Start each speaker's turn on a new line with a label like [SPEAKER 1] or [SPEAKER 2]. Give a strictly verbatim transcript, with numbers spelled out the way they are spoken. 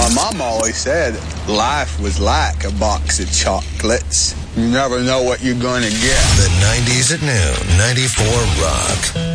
[SPEAKER 1] My mom always said life was like a box of chocolates. You never know what you're going to get.
[SPEAKER 2] The nineties at noon, ninety-four Rock.